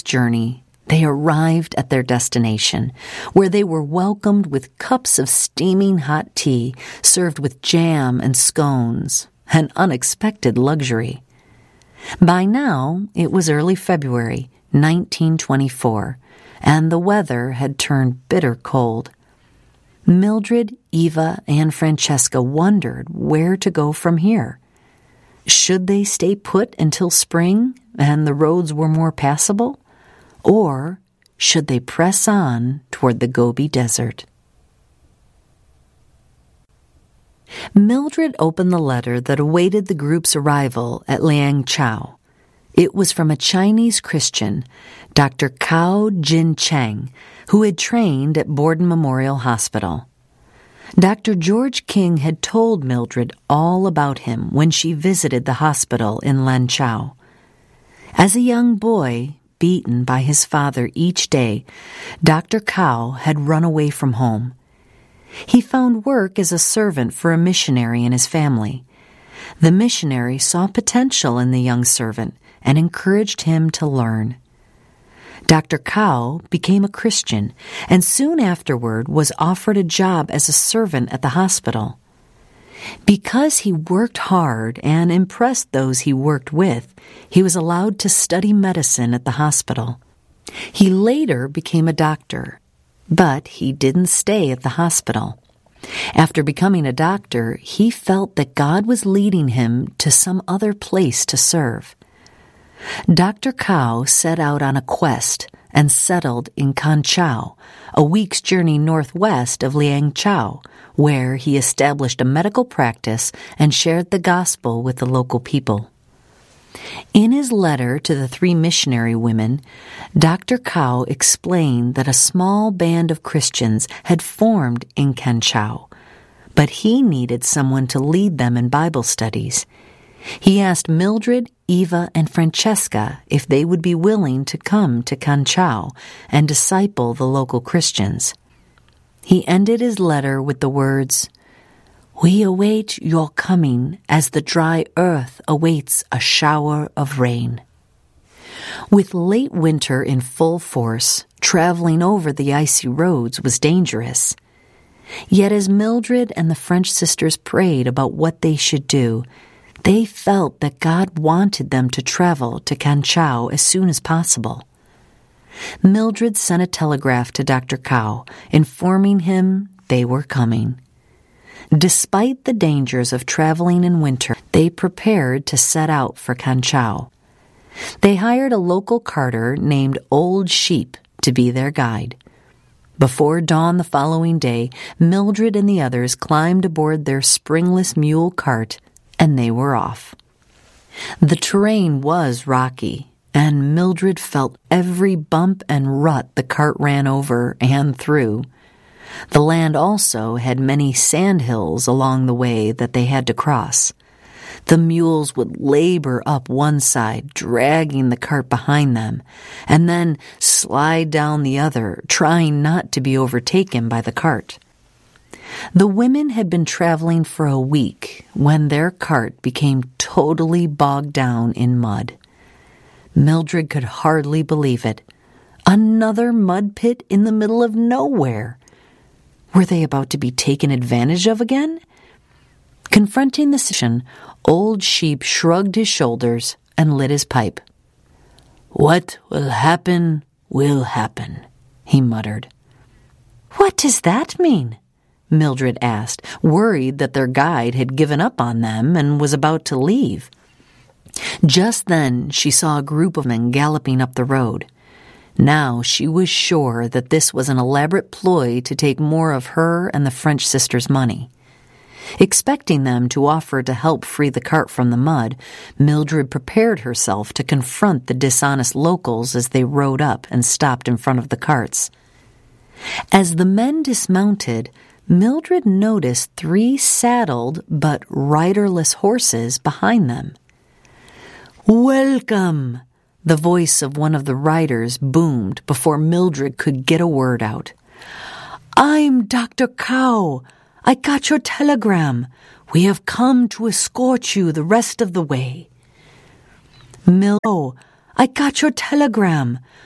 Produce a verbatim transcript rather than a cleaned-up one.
journey, they arrived at their destination, where they were welcomed with cups of steaming hot tea served with jam and scones, an unexpected luxury. By now, it was early February, nineteen twenty-four, and the weather had turned bitter cold. Mildred, Eva, and Francesca wondered where to go from here. Should they stay put until spring and the roads were more passable? Or should they press on toward the Gobi Desert? Mildred opened the letter that awaited the group's arrival at Liangchao. It was from a Chinese Christian, Doctor Cao Jin Cheng, who had trained at Borden Memorial Hospital. Doctor George King had told Mildred all about him when she visited the hospital in Lanchao. As a young boy, beaten by his father each day, Doctor Cao had run away from home. He found work as a servant for a missionary and his family. The missionary saw potential in the young servant and encouraged him to learn. Doctor Cao became a Christian and soon afterward was offered a job as a servant at the hospital. Because he worked hard and impressed those he worked with, he was allowed to study medicine at the hospital. He later became a doctor, but he didn't stay at the hospital. After becoming a doctor, he felt that God was leading him to some other place to serve. Doctor Cao set out on a quest and settled in Kanchao, a week's journey northwest of Liangchao, where he established a medical practice and shared the gospel with the local people. In his letter to the three missionary women, Doctor Cao explained that a small band of Christians had formed in Kanchao, but he needed someone to lead them in Bible studies. He asked Mildred, Eva, and Francesca if they would be willing to come to Kanchao and disciple the local Christians. He ended his letter with the words, "We await your coming as the dry earth awaits a shower of rain." With late winter in full force, traveling over the icy roads was dangerous. Yet as Mildred and the French sisters prayed about what they should do, they felt that God wanted them to travel to Kanchao as soon as possible. Mildred sent a telegraph to Doctor Cao, informing him they were coming. Despite the dangers of traveling in winter, they prepared to set out for Kanchao. They hired a local carter named Old Sheep to be their guide. Before dawn the following day, Mildred and the others climbed aboard their springless mule cart, and they were off. The terrain was rocky, and Mildred felt every bump and rut the cart ran over and through. The land also had many sand hills along the way that they had to cross. The mules would labor up one side, dragging the cart behind them, and then slide down the other, trying not to be overtaken by the cart. The women had been traveling for a week when their cart became totally bogged down in mud. Mildred could hardly believe it. Another mud pit in the middle of nowhere. Were they about to be taken advantage of again? Confronting the situation, Old Sheep shrugged his shoulders and lit his pipe. "What will happen, will happen," he muttered. "What does that mean?" Mildred asked, worried that their guide had given up on them and was about to leave. Just then she saw a group of men galloping up the road. Now she was sure that this was an elaborate ploy to take more of her and the French sisters' money. Expecting them to offer to help free the cart from the mud, Mildred prepared herself to confront the dishonest locals as they rode up and stopped in front of the carts. As the men dismounted, Mildred noticed three saddled but riderless horses behind them. "Welcome!" The voice of one of the riders boomed before Mildred could get a word out. "I'm Doctor Cao. I got your telegram. We have come to escort you the rest of the way." "Mil- oh, I got your telegram.